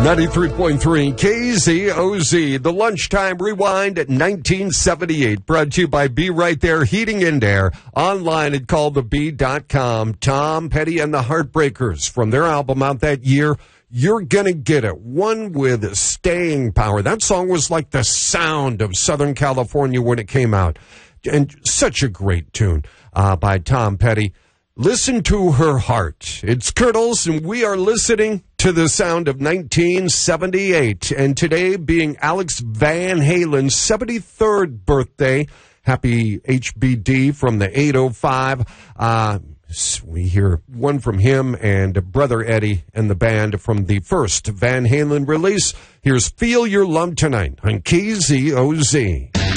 93.3 KZOZ, the Lunchtime Rewind at 1978, brought to you by Be Right There Heating and Air, online at callthebee.com. Tom Petty and the Heartbreakers, from their album out that year, You're Gonna Get It, one with staying power. That song was like the sound of Southern California when it came out, and such a great tune by Tom Petty. Listen to Her Heart. It's Kurtles, and we are listening to the sound of 1978. And today being Alex Van Halen's 73rd birthday. Happy HBD from the 805. We hear one from him and Brother Eddie and the band from the first Van Halen release. Here's Feel Your Love Tonight on KZOZ.